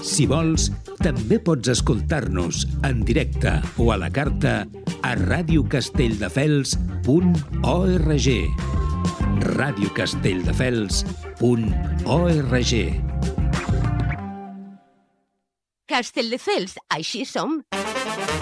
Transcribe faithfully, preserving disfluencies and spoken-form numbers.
Si vols, també pots escoltar-nos en directe o a la carta a ràdio castelldefels punt org. ràdio castelldefels punt org. Castelldefels, així som.